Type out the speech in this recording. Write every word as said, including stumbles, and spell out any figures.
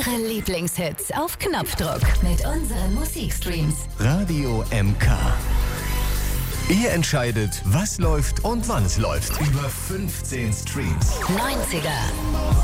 Eure Lieblingshits auf Knopfdruck mit unseren Musikstreams. Radio M K. Ihr entscheidet, was läuft und wann es läuft. Über fünfzehn Streams. neunziger